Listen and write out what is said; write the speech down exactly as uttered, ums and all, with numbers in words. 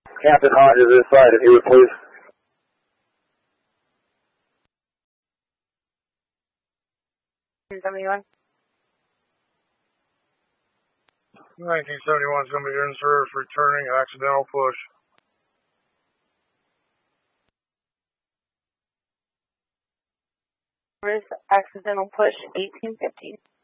Captain Hodges this side, if you would please. seventy-one. nineteen seventy-one is going to be in service, returning accidental push. Where's accidental push eighteen fifty?